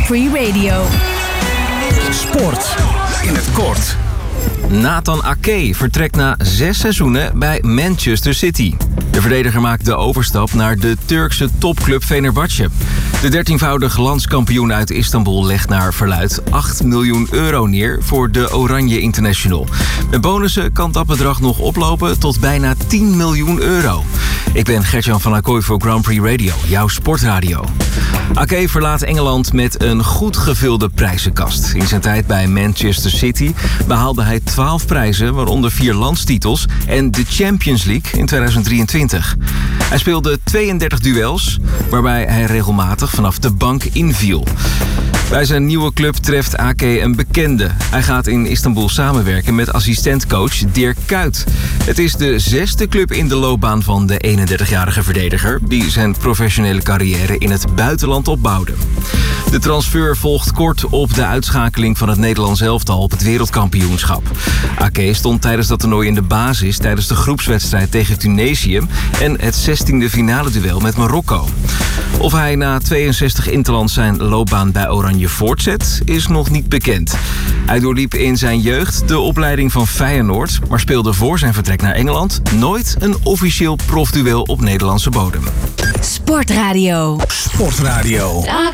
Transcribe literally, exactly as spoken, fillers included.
Free Radio. Sport in het kort. Nathan Ake vertrekt na zes seizoenen bij Manchester City. De verdediger maakt de overstap naar de Turkse topclub Fenerbahce. De dertienvoudig landskampioen uit Istanbul legt naar verluidt acht miljoen euro neer voor de Oranje International. Met bonussen kan dat bedrag nog oplopen tot bijna tien miljoen euro. Ik ben Gertjan van Acquoy voor Grand Prix Radio, jouw sportradio. Ake verlaat Engeland met een goed gevulde prijzenkast. In zijn tijd bij Manchester City behaalde hij twaalf prijzen, waaronder vier landstitels en de Champions League in tweeduizend drieëntwintig. Hij speelde tweeëndertig duels, waarbij hij regelmatig vanaf de bank inviel. Bij zijn nieuwe club treft Ake een bekende. Hij gaat in Istanbul samenwerken met assistentcoach Dirk Kuyt. Het is de zesde club in de loopbaan van de eenendertigjarige verdediger, die zijn professionele carrière in het buitenland opbouwde. De transfer volgt kort op de uitschakeling van het Nederlands elftal op het wereldkampioenschap. Ake stond tijdens dat toernooi in de basis tijdens de groepswedstrijd tegen Tunesië en het zestiende finale duel met Marokko. Of hij na tweeënzestig interlands zijn loopbaan bij Oranje voortzet, is nog niet bekend. Hij doorliep in zijn jeugd de opleiding van Feyenoord, maar speelde voor zijn vertrek naar Engeland nooit een officieel profduel op Nederlandse bodem. Sportradio. Sportradio.